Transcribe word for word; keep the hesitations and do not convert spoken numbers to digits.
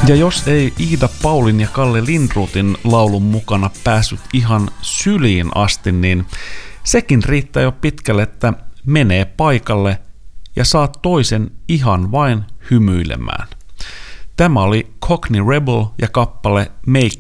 Ja jos ei Iida Paulin ja Kalle Lindruthin laulun mukana päässyt ihan syliin asti, niin sekin riittää jo pitkälle, että menee paikalle ja saa toisen ihan vain hymyilemään. Tämä oli Cockney Rebel ja kappale Make